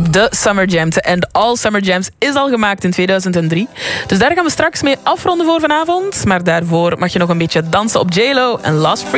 De Summer Jam. En All Summer Jams is al gemaakt in 2003. Dus daar gaan we straks mee afronden voor vanavond. Maar daarvoor mag je nog een beetje dansen op J-Lo en Lost for